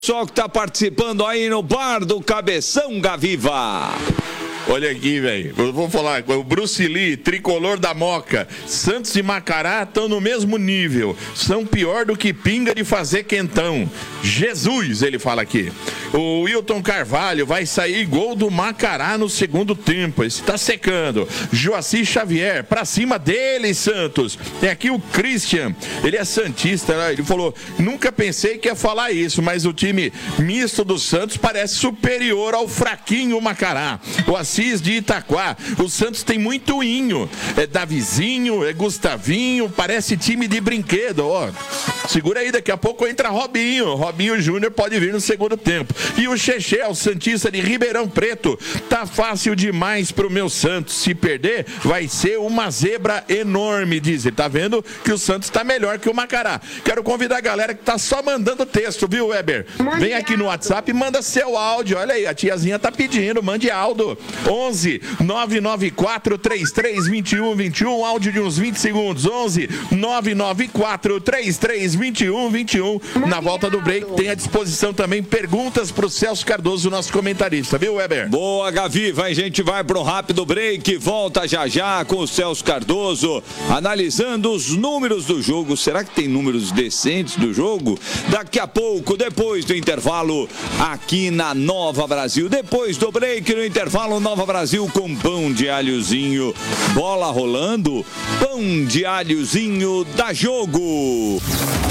Só que tá participando aí no bar do Cabeção Gaviva. Olha aqui, velho. Eu vou falar. O Bruce Lee, tricolor da Moca. Santos e Macará estão no mesmo nível. São pior do que pinga de fazer quentão. Jesus, ele fala aqui. O Wilton Carvalho vai sair gol do Macará no segundo tempo. Esse tá secando. Joaci Xavier, pra cima dele, Santos. Tem aqui o Christian. Ele é santista, né? Ele falou: nunca pensei que ia falar isso, mas o time misto do Santos parece superior ao fraquinho Macará. O Assis de Itaquá. O Santos tem muito inho. É Davizinho, é Gustavinho, parece time de brinquedo. Ó, segura aí, daqui a pouco entra Robinho. Robinho Júnior pode vir no segundo tempo. E o Chechel, o santista de Ribeirão Preto. Tá fácil demais pro meu Santos. Se perder, vai ser uma zebra enorme, diz ele. Tá vendo que o Santos tá melhor que o Macará. Quero convidar a galera que tá só mandando texto, viu, Weber? Vem aqui no WhatsApp e manda seu áudio. Olha aí, a tiazinha tá pedindo. Mande áudio. 11 994 33 21 21. Áudio de uns 20 segundos. 11 994 33 21 21. Na volta do break tem à disposição também perguntas pro Celso Cardoso, nosso comentarista, viu, Weber? Boa, Gaviva, a gente vai pro rápido break, volta já já com o Celso Cardoso, analisando os números do jogo. Será que tem números decentes do jogo? Daqui a pouco, depois do intervalo, aqui na Nova Brasil. Depois do break, no intervalo, Nova Brasil com pão de alhozinho. Bola rolando, pão de alhozinho da Jogo.